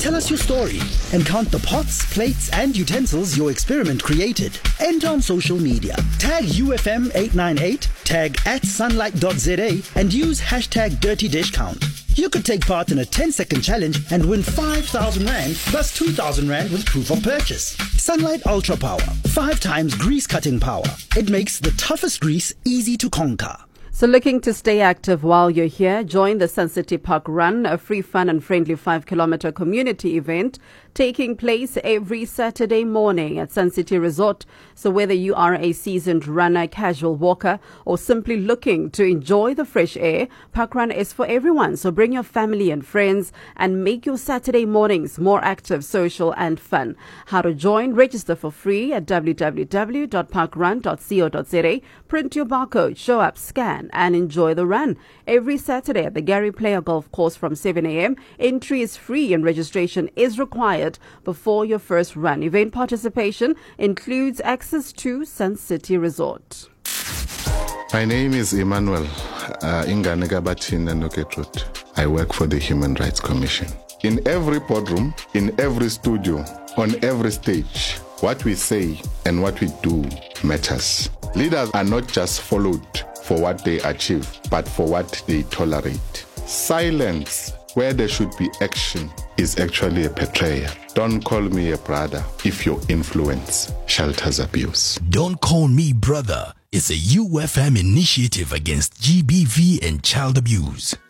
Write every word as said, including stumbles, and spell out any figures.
Tell us your story and count the pots, plates and utensils your experiment created. Enter on social media. Tag U F M eight nine eight, tag at sunlight dot z a and use hashtag dirty dish count. You could take part in a ten second challenge and win five thousand rand plus two thousand rand with proof of purchase. Sunlight Ultra Power. Five times grease cutting power. It makes the toughest grease easy to conquer. So looking to stay active while you're here, join the Sun City Park Run, a free, fun and friendly five kilometer community event taking place every Saturday morning at Sun City Resort. So whether you are a seasoned runner, casual walker or simply looking to enjoy the fresh air, Park Run is for everyone. So bring your family and friends and make your Saturday mornings more active, social and fun. How to join? Register for free at w w w dot parkrun dot co dot z a. Print your barcode, show up, scan and enjoy the run. Every Saturday at the Gary Player Golf Course from seven a m Entry is free and registration is required before your first run. Event participation includes access to Sun City Resort. My name is Emmanuel uh, Inganegabatina Noketrut. I work for the Human Rights Commission. In every boardroom, in every studio, on every stage, what we say and what we do matters. Leaders are not just followed for what they achieve, but for what they tolerate. Silence where there should be action is actually a betrayal. Don't call me a brother if your influence shelters abuse. Don't Call Me Brother is a U F M initiative against G B V and child abuse.